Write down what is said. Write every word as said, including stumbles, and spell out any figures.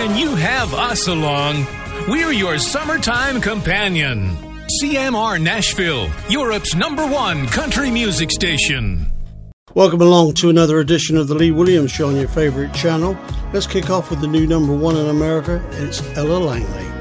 and you have us along. We're your summertime companion. C M R Nashville, Europe's number one country music station. Welcome along to another edition of the Lee Williams Show on your favorite channel. Let's kick off with the new number one in America. It's Ella Langley.